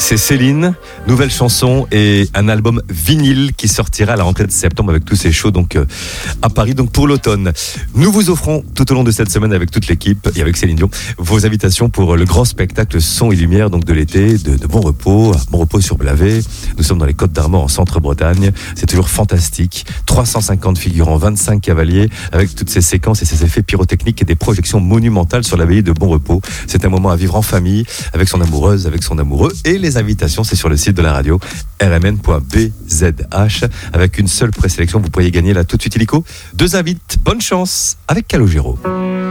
C'est Céline, nouvelle chanson et un album vinyle qui sortira à la rentrée de septembre avec tous ces shows donc à Paris donc pour l'automne. Nous vous offrons tout au long de cette semaine avec toute l'équipe et avec Céline Dion vos invitations pour le grand spectacle Son et Lumière donc de l'été, de Bon Repos sur Blavet. Nous sommes dans les Côtes d'Armor en Centre-Bretagne. C'est toujours fantastique. 350 figurants, 25 cavaliers avec toutes ces séquences et ces effets pyrotechniques et des projections monumentales sur l'abbaye de Bon Repos. C'est un moment à vivre en famille avec son amoureuse, avec son amoureux. Et les invitations, c'est sur le site de la radio, rmn.bzh. Avec une seule présélection, vous pourriez gagner là tout de suite illico 2 invites. Bonne chance avec Calogero.